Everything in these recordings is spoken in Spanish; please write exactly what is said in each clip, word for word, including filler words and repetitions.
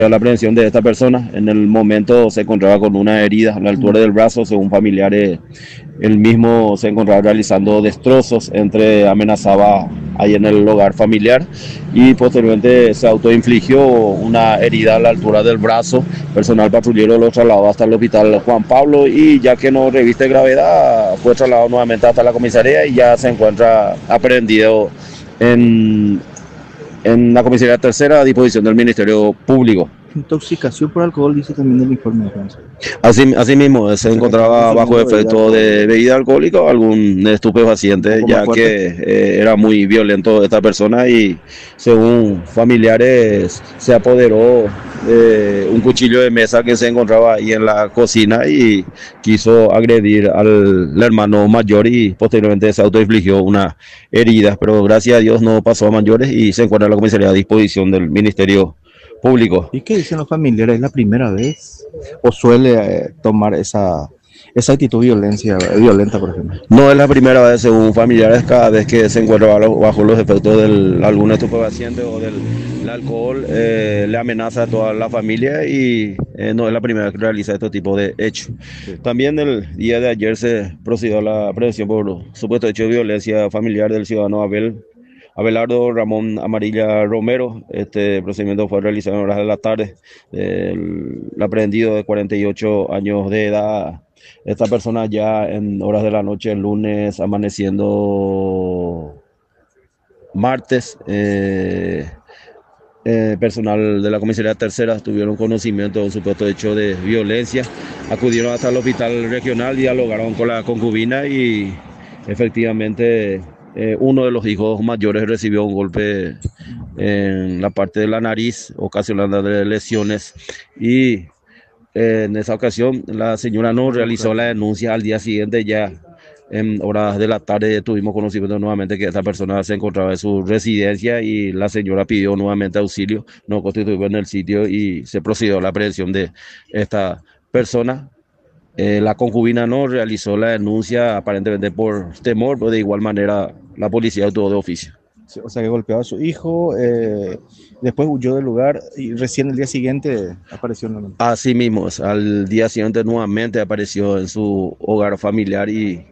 la aprehensión de esta persona. En el momento se encontraba con una herida a la altura del brazo, según familiares, él mismo se encontraba realizando destrozos, entre amenazaba ahí en el hogar familiar y posteriormente se autoinfligió una herida a la altura del brazo. Personal patrullero lo trasladó hasta el hospital Juan Pablo y ya que no reviste gravedad, fue trasladado nuevamente hasta la comisaría y ya se encuentra aprehendido en en la comisaría tercera a disposición del Ministerio Público. Intoxicación por alcohol, dice también el informe de prensa. Así, así mismo, se encontraba bajo efecto de bebida alcohólica o algún estupefaciente, ya que eh, era muy violento esta persona y según familiares se apoderó de un cuchillo de mesa que se encontraba ahí en la cocina y quiso agredir al hermano mayor y posteriormente se autoinfligió una herida, pero gracias a Dios no pasó a mayores y se encuentra en la comisaría a disposición del Ministerio Público. ¿Y qué dicen los familiares? ¿Es la primera vez o suele eh, tomar esa, esa actitud violencia, violenta, por ejemplo? No es la primera vez, según familiares, cada vez que se encuentra bajo los efectos de algún estupefaciente o del el alcohol, eh, le amenaza a toda la familia y eh, no es la primera vez que realiza este tipo de hechos. Sí. También el día de ayer se procedió a la prevención por supuesto hecho de violencia familiar del ciudadano Abel Abelardo Ramón Amarilla Romero. Este procedimiento fue realizado en horas de la tarde. El, el aprehendido de cuarenta y ocho años de edad, esta persona ya en horas de la noche, el lunes, amaneciendo martes, eh, eh, personal de la comisaría tercera tuvieron conocimiento de un supuesto hecho de violencia, acudieron hasta el hospital regional, dialogaron con la concubina y efectivamente Eh, uno de los hijos mayores recibió un golpe en la parte de la nariz, ocasionando lesiones y eh, en esa ocasión la señora no realizó la denuncia. Al día siguiente, ya en horas de la tarde, tuvimos conocimiento nuevamente que esta persona se encontraba en su residencia y la señora pidió nuevamente auxilio, no constituyó en el sitio y se procedió a la aprehensión de esta persona. Eh, la concubina no realizó la denuncia aparentemente por temor, pero de igual manera la policía actuó de oficio. O sea que golpeó a su hijo, eh, después huyó del lugar y recién el día siguiente apareció nuevamente. Así mismo, al día siguiente nuevamente apareció en su hogar familiar y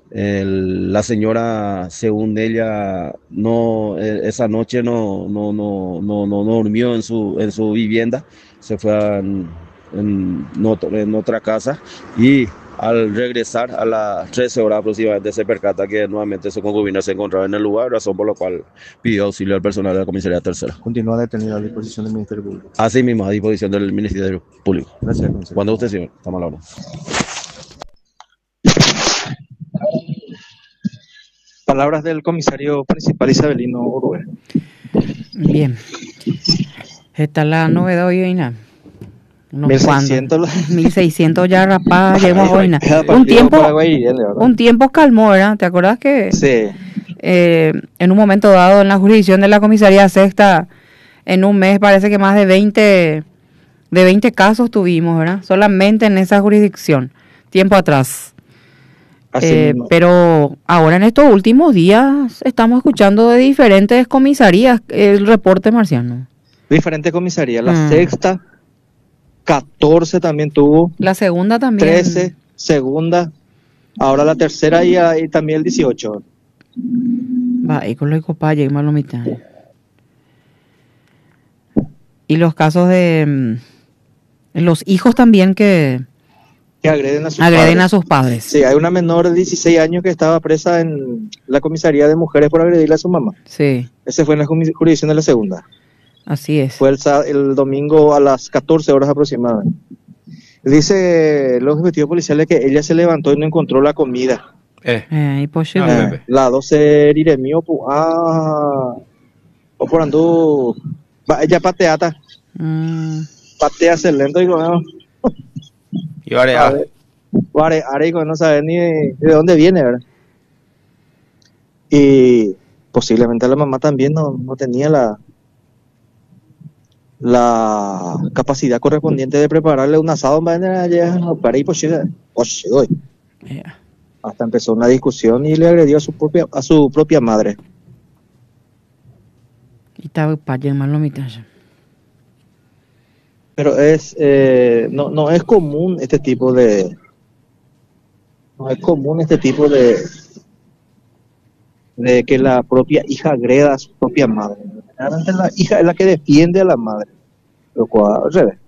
el, la señora, según ella, no esa noche no, no, no, no, no, no durmió en su, en su vivienda, se fue a... En, en otra casa y al regresar a las trece horas aproximadamente se percata que nuevamente su concubina se encontraba en el lugar, razón por la cual pidió auxilio al personal de la comisaría tercera. Continúa detenido a disposición del Ministerio Público. Así mismo, a disposición del Ministerio Público. Gracias, comisario. Cuando usted, señor, estamos a la hora. Palabras del comisario principal Isabelino Uruguay. Bien. Esta es la novedad hoy, Ina. mil seiscientos, mil seiscientos ya rapaz, llegamos hoy. Un tiempo, un tiempo calmó, ¿verdad? ¿Te acordás que sí. eh, en un momento dado en la jurisdicción de la comisaría sexta, en un mes parece que más de veinte, de veinte casos tuvimos, ¿verdad? Solamente en esa jurisdicción, tiempo atrás. Eh, pero ahora en estos últimos días estamos escuchando de diferentes comisarías el reporte marciano. Diferentes comisarías, la mm. sexta, catorce también tuvo. La segunda también. trece, segunda, ahora la tercera y, y también el dieciocho. Va, y con lo de copa llegamos a la mitad. Y los casos de los hijos también que, que agreden, a sus, agreden padres. a sus padres. Sí, hay una menor de dieciséis años que estaba presa en la comisaría de mujeres por agredirle a su mamá. Sí. Ese fue en la jurisdicción de la segunda. Así es. Fue el, el domingo a las catorce horas aproximadamente. Dice los objetivos policiales que ella se levantó y no encontró la comida. Eh. Eh, pues sí, eh, la doce riremió, ah, o por andu, ella pateata. Mm. Patea lento y no. Y ahora, ahora, ahora no sabe ni de, de dónde viene, ¿verdad? Y posiblemente la mamá también no, no tenía la la capacidad correspondiente de prepararle un asado para ir por hasta empezó una discusión y le agredió a su propia a su propia madre. Y estaba para llamar la mitad. Pero es eh, no, no es común este tipo de no es común este tipo de de que la propia hija agreda a su propia madre. Realmente la hija es la que defiende a la madre. Lo cual, al revés.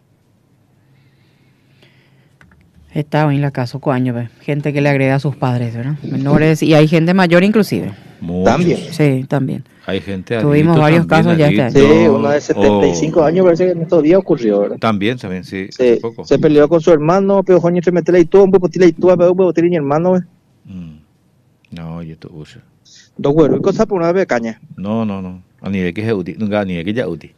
Está en la casa coaño, ve. Gente que le agrega a sus padres, ¿verdad? Menores, y hay gente mayor inclusive. Muchos. También. Sí, también. Hay gente Tuvimos adicto varios también, casos ya este adicto, Sí, una de setenta y cinco o- años parece que en estos días ocurrió, ¿verdad? También, también, sí, hace Sí, poco. se peleó con su hermano, pero Joño se metió y todo, un botila y todo, un botila y mi hermano, ¿eh? Mm. No, y esto, uy. Dos güeros y cosas por una vez caña. No, no, no. A nivel que es útil, nunca ni de que ya útil.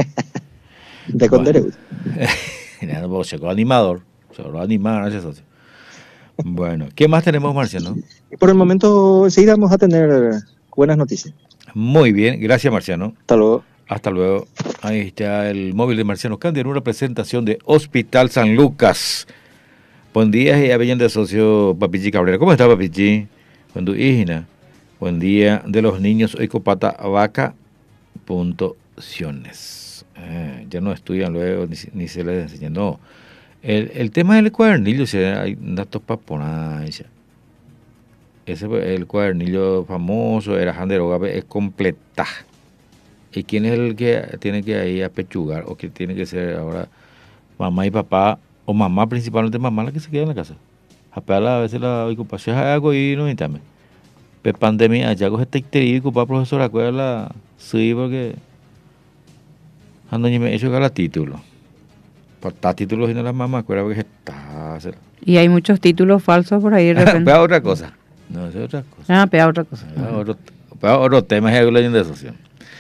De con Bueno. derecho. Nada, pues, se quedó animador. Se lo animar, gracias, socio. Bueno, ¿qué más tenemos, Marciano? Y por el momento, enseguida vamos a tener buenas noticias. Muy bien, gracias, Marciano. Hasta luego. Hasta luego. Ahí está el móvil de Marciano Candia en una presentación de Hospital San Lucas. Buen día y avellan de socio Papichi Cabrera. ¿Cómo está, Papichi? Buen día, Buen día de los niños. Hoy copata vaca puntuaciones. Eh, ya no estudian luego ni, ni se les enseña. No. El, el tema del cuadernillo, si hay datos para poner. Ese, el cuadernillo famoso, era Jander Ogabe, es completa. ¿Y quién es el que tiene que ahí apechugar o que tiene que ser ahora mamá y papá, o mamá principalmente, mamá la que se queda en la casa? A veces la ocupación es algo y no necesitame. Pero pandemia, ya coge tictería y culpa profesora, acuerda, sí, porque ando ni me he hecho la título. Para estar títulos y no las mamás, acuerda que está. Y hay muchos títulos falsos por ahí de repente. Pero otra cosa. No, es otra cosa. Ah, pero otra cosa. Pero otro, pero otro tema es el de asociación.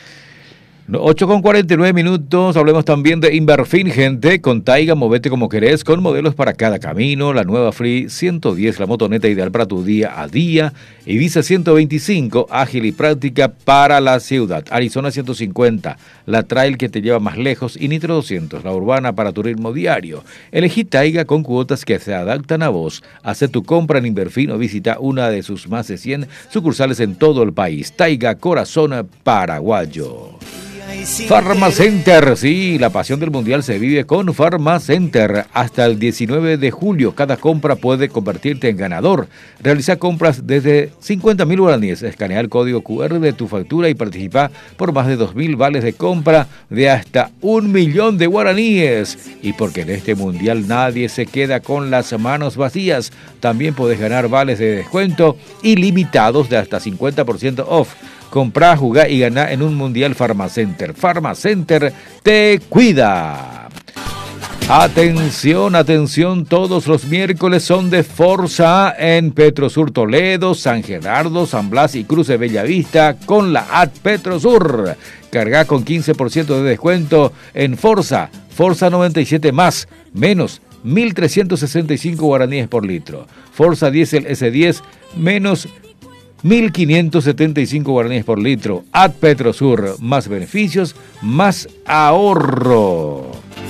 ocho con cuarenta y nueve minutos, hablemos también de Inverfin, gente, con Taiga, movete como querés, con modelos para cada camino, la nueva Free ciento diez, la motoneta ideal para tu día a día, Ibiza ciento veinticinco, ágil y práctica para la ciudad, Arizona ciento cincuenta, la trail que te lleva más lejos, y Nitro doscientos, la urbana para tu ritmo diario. Elegí Taiga con cuotas que se adaptan a vos. Haz tu compra en Inverfin o visita una de sus más de cien sucursales en todo el país. Taiga, corazón paraguayo. Pharmacenter, sí, la pasión del mundial se vive con Pharmacenter. Hasta el diecinueve de julio, cada compra puede convertirte en ganador. Realiza compras desde cincuenta mil guaraníes, escanea el código cu erre de tu factura y participa por más de dos mil vales de compra de hasta un millón de guaraníes. Y porque en este mundial nadie se queda con las manos vacías, también puedes ganar vales de descuento ilimitados de hasta cincuenta por ciento off. Comprá, jugá y ganá en un Mundial Pharmacenter. Pharmacenter te cuida. Atención, atención, todos los miércoles son de Forza en Petrosur Toledo, San Gerardo, San Blas y Cruce Bellavista con la A T Petrosur. Carga con quince por ciento de descuento en Forza, Forza noventa y siete más, menos mil trescientos sesenta y cinco guaraníes por litro. Forza Diesel ese diez, menos mil quinientos setenta y cinco guaraníes por litro. A T Petrosur, más beneficios, más ahorro.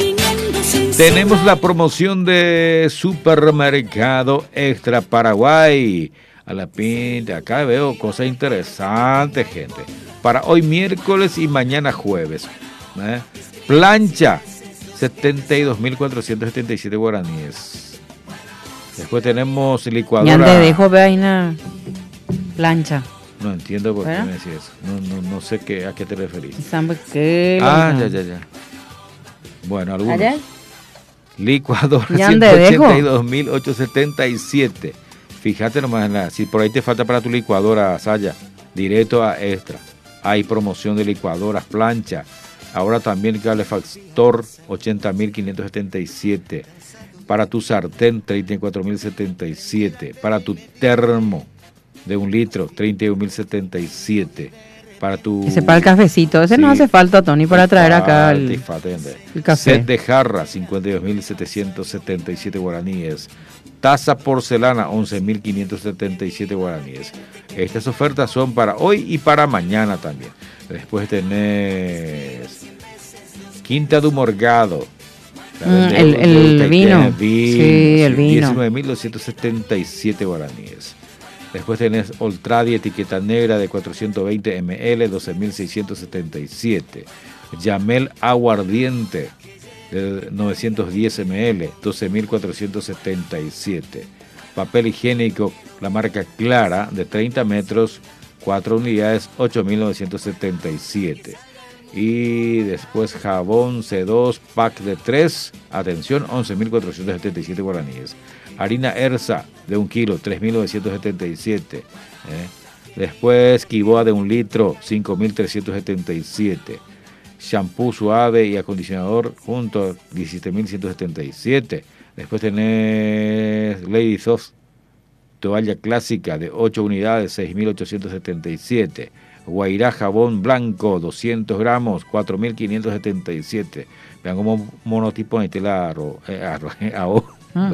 Tenemos la promoción de Supermercado Extra Paraguay. A la pinta, acá veo cosas interesantes, gente. Para hoy miércoles y mañana jueves. ¿eh? Plancha, setenta y dos mil cuatrocientos setenta y siete guaraníes. Después tenemos licuadora. Ya te dejo ver ahí una plancha. No entiendo por qué ¿verdad? me decís eso. No, no, no sé qué, a qué te referís. ¿Sabe qué? Ah, ya, ya, ya. Bueno, algunos. ¿Allá? Licuadora Ya ciento ande dejo. ochenta y dos mil ochocientos setenta y siete. Fíjate nomás, en la, si por ahí te falta para tu licuadora, Saya, directo a Extra. Hay promoción de licuadoras, plancha. Ahora también calefactor, ochenta mil quinientos setenta y siete. Para tu sartén, treinta y cuatro mil setenta y siete. Para tu termo de un litro, treinta y un mil setenta y siete. Para tu... Ese para el cafecito. Ese Sí. no hace falta, Tony, para traer acá el, el café. Set de jarra, cincuenta y dos mil setecientos setenta y siete guaraníes. Taza porcelana, once mil quinientos setenta y siete guaraníes. Estas ofertas son para hoy y para mañana también. Después tenés Quinta do Morgado. Mm, el- el vino. Sí, el vino. diecinueve mil doscientos setenta y siete guaraníes. Después tenés Oltradi, etiqueta negra de cuatrocientos veinte mililitros, doce mil seiscientos setenta y siete. Yamel aguardiente, de novecientos diez mililitros, doce mil cuatrocientos setenta y siete. Papel higiénico, la marca Clara, de treinta metros, cuatro unidades, ocho mil novecientos setenta y siete. Y después jabón C dos, pack de tres, atención, once mil cuatrocientos setenta y siete guaraníes. Harina Ersa de un kilo, tres mil novecientos setenta y siete. ¿eh? Después Quiboa de un litro, cinco mil trescientos setenta y siete. Shampoo suave y acondicionador juntos, diecisiete mil ciento setenta y siete. Después tenés Lady Soft, toalla clásica de ocho unidades, seis mil ochocientos setenta y siete. Guairá jabón blanco, doscientos gramos, cuatro mil quinientos setenta y siete. Vean como monotipo en tela arroz, eh, arroz, eh, arroz, ah.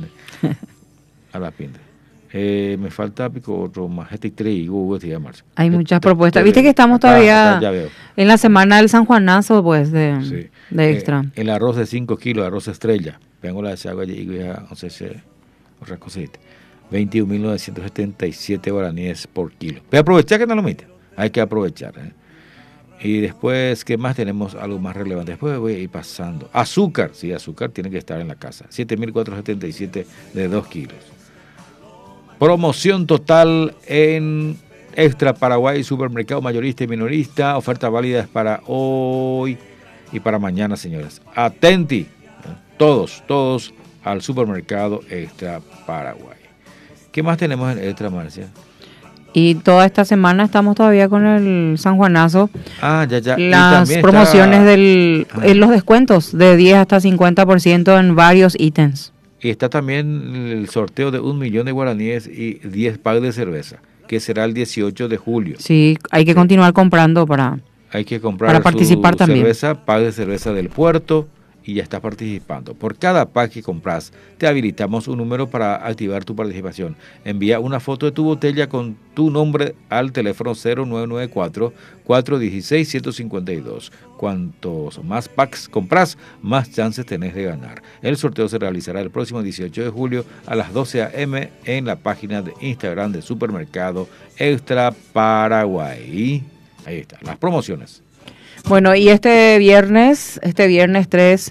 a la pinta. Eh, me falta pico otro más, este tres Google se llama. Hay muchas propuestas. Viste que estamos todavía acá, en la semana del San Juanazo, pues, de, sí. de extra. Eh, el arroz de cinco kilos, arroz estrella. Vengo la de agua y no sé si otra cosita. veintiún mil novecientos setenta y siete guaraníes por kilo. Pero aprovechar que no lo meten. Hay que aprovechar. ¿eh? Y después, ¿qué más tenemos? Algo más relevante. Después voy a ir pasando. Azúcar. Sí, azúcar tiene que estar en la casa. siete mil cuatrocientos setenta y siete de dos kilos. Promoción total en Extra Paraguay, supermercado mayorista y minorista. Ofertas válidas para hoy y para mañana, señoras. Atenti. ¿eh? Todos, todos al supermercado Extra Paraguay. ¿Qué más tenemos en Extra, Marcia? Y toda esta semana estamos todavía con el San Juanazo. Ah, ya, ya. Las promociones, está... del, ah. los descuentos de diez hasta cincuenta por ciento en varios ítems. Y está también el sorteo de un millón de guaraníes y diez packs de cerveza, que será el dieciocho de julio. Sí, hay que sí. continuar comprando para, hay que comprar para participar su también. cerveza, pack de cerveza del puerto, y ya estás participando. Por cada pack que compras, te habilitamos un número para activar tu participación. Envía una foto de tu botella con tu nombre al teléfono cero nueve nueve cuatro, cuatro uno seis, uno siete cinco dos. Cuantos más packs compras, más chances tenés de ganar. El sorteo se realizará el próximo dieciocho de julio a las doce a eme en la página de Instagram de Supermercado Extra Paraguay. Ahí está, las promociones. Bueno, y este viernes, este viernes tres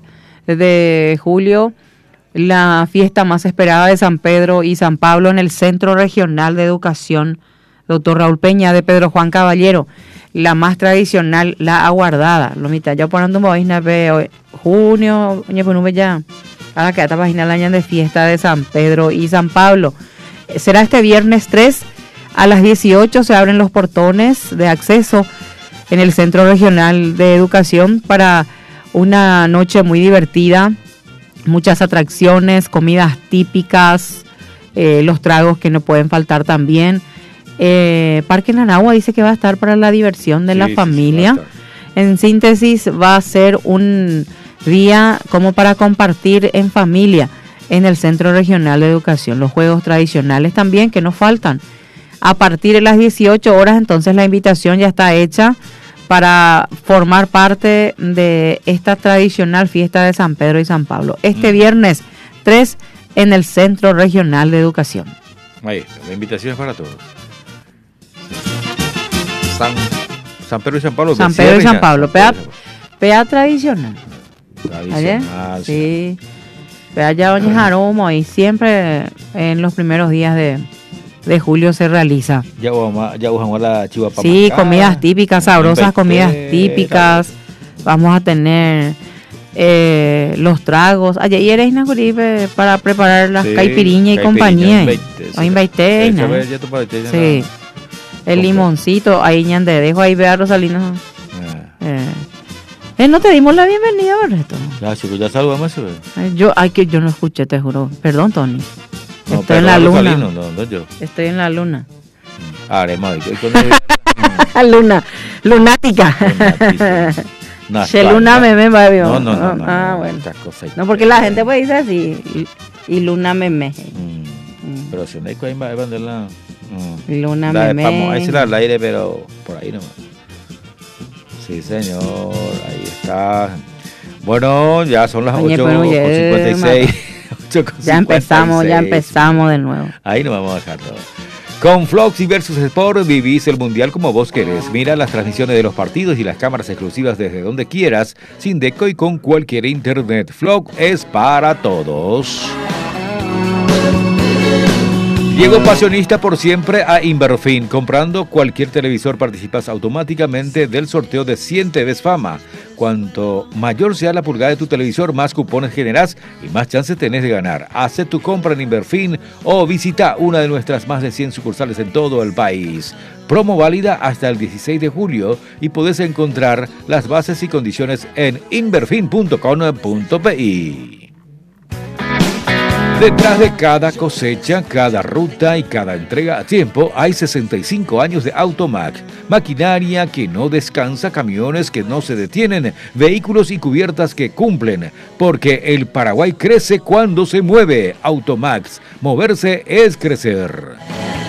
de julio, la fiesta más esperada de San Pedro y San Pablo en el Centro Regional de Educación, doctor Raúl Peña de Pedro Juan Caballero, la más tradicional, la aguardada. Lo mitad ya poniendo una página de junio, ya, ahora que esta página la año de fiesta de San Pedro y San Pablo. Será este viernes tres a las dieciocho, se abren los portones de acceso en el Centro Regional de Educación para una noche muy divertida, muchas atracciones, comidas típicas, eh, los tragos que no pueden faltar también. Eh, Parque Nanagua dice que va a estar para la diversión de sí, la familia. Sí, sí, en síntesis, va a ser un día como para compartir en familia en el Centro Regional de Educación. Los juegos tradicionales también que no faltan. A partir de las dieciocho horas, entonces la invitación ya está hecha para formar parte de esta tradicional fiesta de San Pedro y San Pablo. Este mm. viernes tres en el Centro Regional de Educación. Ahí está, la invitación es para todos. San, San Pedro y San Pablo. San Pedro y San Pablo, pea, pea tradicional. Tradicional. Sí. Pea ya Doña Jaromo y siempre en los primeros días de... de julio se realiza. Ya usamos la chiva para sí, marcar, comidas típicas, sabrosas comidas típicas. Vamos a tener eh, los tragos. Ayer eres Naguribe para preparar las sí, caipiriña y compañía. Hoy invité. Sí. El limoncito, ahí ñande dejo ahí ve a Rosalino. Ah. Eh. Eh, no te dimos la bienvenida, Barreto. Ya, chicos, ya saludamos. Yo, ay, que yo no escuché, te juro. Perdón, Tony. No, Estoy en la luna. Salino, no, no yo. Estoy en la luna. Ah, madre, luna, lunática. Se luna meme, baby. No, no, no, no. Ah, no, bueno. No, porque la gente puede decir así. Y, y luna meme. Mm. Mm. Pero si no hay que ir a la. Mm. Luna la meme. Vamos a decirla al aire, pero por ahí nomás. Sí, señor. Ahí está. Bueno, ya son las ocho con cincuenta y seis. Ya empezamos, ya empezamos de nuevo. Ahí nos vamos a dejar todo. Con Flox y Versus Sport vivís el mundial como vos querés. Mira las transmisiones de los partidos y las cámaras exclusivas desde donde quieras, sin deco y con cualquier internet. Flox es para todos. Llegó Pasionista por siempre a Inverfin. Comprando cualquier televisor participas automáticamente del sorteo de cien T Vs Fama. Cuanto mayor sea la pulgada de tu televisor, más cupones generás y más chances tenés de ganar. Haz tu compra en Inverfin o visita una de nuestras más de cien sucursales en todo el país. Promo válida hasta el dieciséis de julio y podés encontrar las bases y condiciones en inverfin punto com punto pi. Detrás de cada cosecha, cada ruta y cada entrega a tiempo hay sesenta y cinco años de Automac. Maquinaria que no descansa, camiones que no se detienen, vehículos y cubiertas que cumplen. Porque el Paraguay crece cuando se mueve. Automax, moverse es crecer.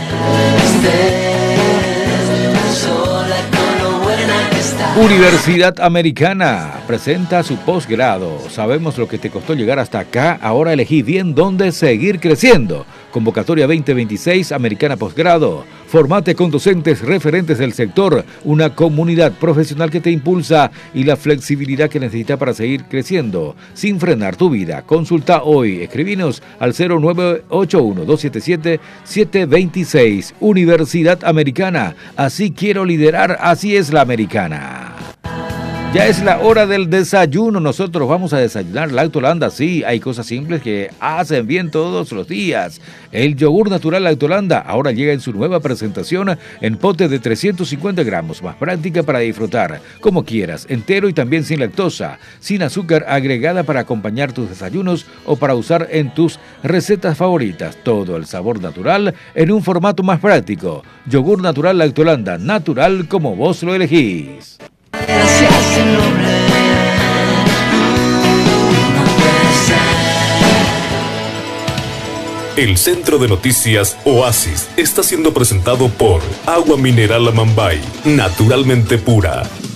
Universidad Americana presenta su posgrado. Sabemos lo que te costó llegar hasta acá, ahora elegí bien dónde seguir creciendo. Convocatoria veinte veintiséis, Americana Posgrado. Formate con docentes referentes del sector, una comunidad profesional que te impulsa y la flexibilidad que necesitas para seguir creciendo, sin frenar tu vida. Consulta hoy, escribinos al cero nueve ocho uno, dos siete siete, siete dos seis. Universidad Americana, así quiero liderar, así es la americana. Ya es la hora del desayuno, nosotros vamos a desayunar Lactolanda, sí, hay cosas simples que hacen bien todos los días. El yogur natural Lactolanda ahora llega en su nueva presentación en pote de trescientos cincuenta gramos, más práctica para disfrutar, como quieras, entero y también sin lactosa, sin azúcar agregada para acompañar tus desayunos o para usar en tus recetas favoritas. Todo el sabor natural en un formato más práctico. Yogur natural Lactolanda, natural como vos lo elegís. Gracias en nombre. El Centro de Noticias Oasis está siendo presentado por Agua Mineral Amambay, naturalmente pura.